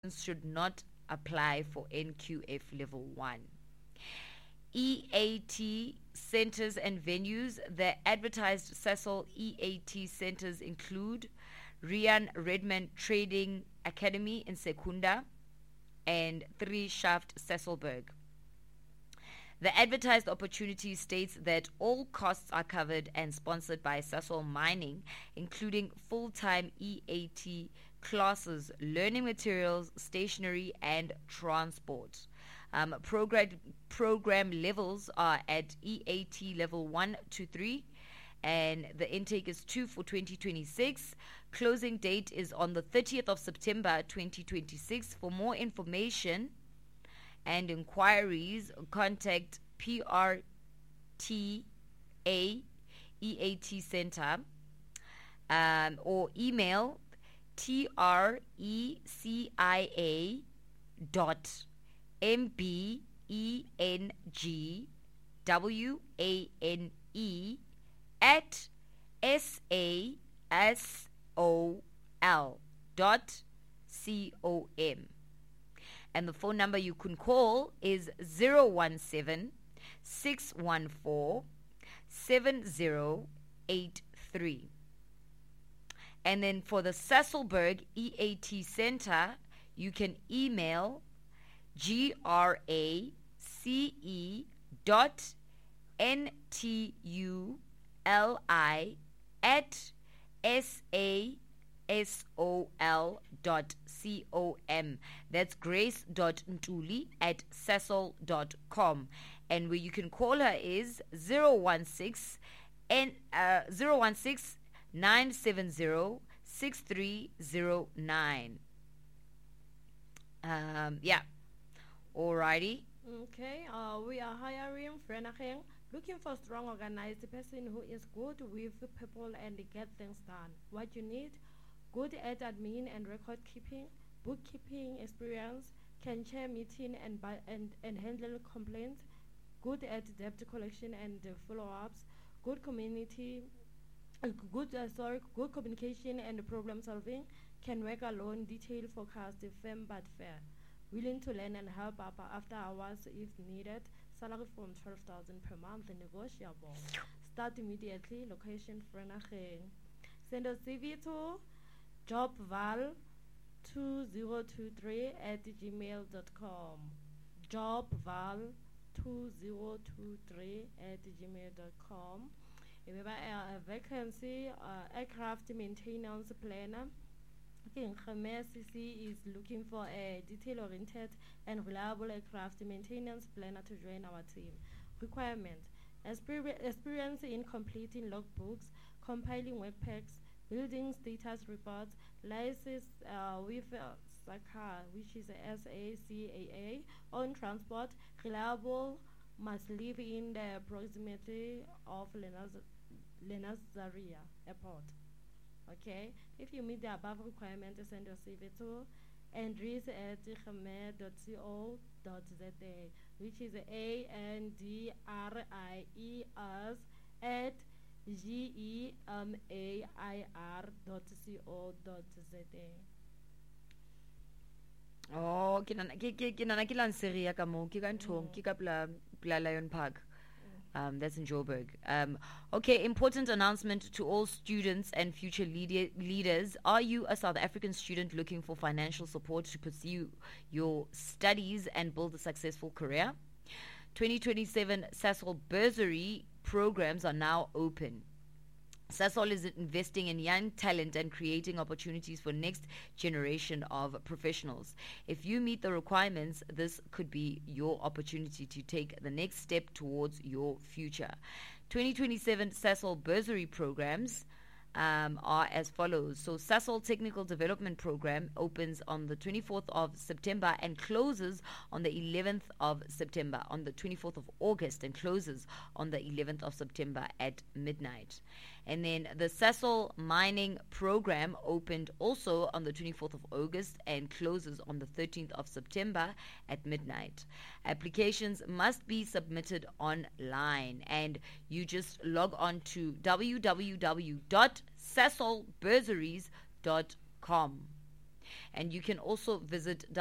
should not apply for NQF Level 1. EAT centers and venues. The advertised Sasol EAT centers include Rian Redman Trading Academy in Secunda and 3 Shaft Sasolburg. The advertised opportunity states that all costs are covered and sponsored by Sasol Mining, including full-time EAT classes, learning materials, stationery, and transport. Program levels are at EAT level 1 to 3, and the intake is 2 for 2026. Closing date is on the 30th of September 2026. For more information and inquiries, contact PRTA EAT Center or email trembengwane@sasol.com. And the phone number you can call is 017 614 7083. And then for the Sasolburg EAT Center, you can email grace.ntuli@sasol.com. That's grace.ntuli@sasol.com. And where you can call her is 016 970 6309. Yeah. Alrighty. Okay, we are hiring Frenacheng, looking for strong, organized person who is good with people and get things done. What you need: good at admin and record keeping, bookkeeping experience, can chair meeting and handle complaints, good at debt collection and follow-ups, good good communication and problem solving, can work alone, detail forecast, firm but fair, willing to learn and help up after hours if needed, salary from 12,000 per month, negotiable, start immediately, location Frenacheng. Send a CV to jobval2023@gmail.com. jobval2023@gmail.com. Remember a vacancy, aircraft maintenance planner. Okay, CC is looking for a detail-oriented and reliable aircraft maintenance planner to join our team. Requirement: experience in completing logbooks, compiling work packs, building status reports, license with SACA, which is SACAA, on transport, reliable, must live in the proximity of Lenazaria Airport. Okay, if you meet the above requirements, send your CV to andries@gmail.co.za, which is andries@gemair.co.za. Oh, ke nana ke lanseria ka mo ke ka nthong ke ka pla Lion Park. That's in Joburg. Okay, important announcement to all students and future leaders. Are you a South African student looking for financial support to pursue your studies and build a successful career? 2027 Sasol bursary programs are now open. Sasol is investing in young talent and creating opportunities for next generation of professionals. If you meet the requirements, this could be your opportunity to take the next step towards your future. 2027 Sasol bursary programs are as follows. So Sasol Technical Development Program opens on the 24th of September and closes on the 11th of September, on the 24th of August, and closes on the 11th of September at midnight. And then the Sasol Mining Program opened also on the 24th of August and closes on the 13th of September at midnight. Applications must be submitted online, and you just log on to www.sasolbursaries.com. And you can also visit